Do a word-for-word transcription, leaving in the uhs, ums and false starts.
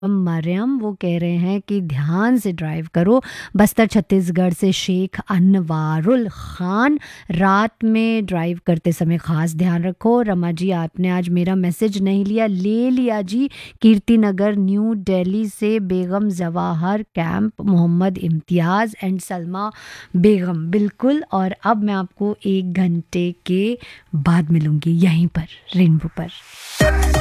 मरियम वो कह रहे हैं कि ध्यान से ड्राइव करो। बस्तर छत्तीसगढ़ से शेख अनवारुल खान, रात में ड्राइव करते समय ख़ास ध्यान रखो। रमा जी आपने आज मेरा मैसेज नहीं लिया, ले लिया जी। कीर्ति नगर न्यू दिल्ली से बेगम Jawahar camp, Mohammad Imtiaz and Salma बेगम, बिल्कुल। और अब मैं आपको एक घंटे के बाद मिलूँगी यहीं पर रेनबो पर।